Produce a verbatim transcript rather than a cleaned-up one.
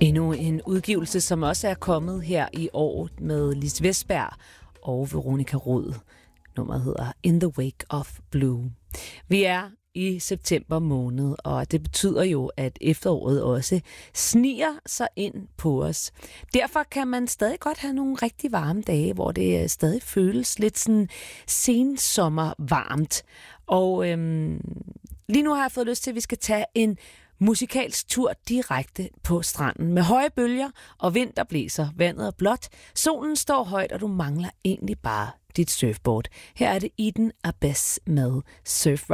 Endnu en udgivelse, som også er kommet her i år med Lis Vestberg og Veronica Rod. Nummeret hedder In the Wake of Blue. Vi er i september måned, og det betyder jo, at efteråret også sniger sig ind på os. Derfor kan man stadig godt have nogle rigtig varme dage, hvor det stadig føles lidt sådan sensommervarmt. Og øhm, lige nu har jeg fået lyst til, at vi skal tage en musikalsk tur direkte på stranden med høje bølger og vind, der blæser. Vandet er blåt, solen står højt, og du mangler egentlig bare dit surfboard. Her er det Eden Abbess med Surf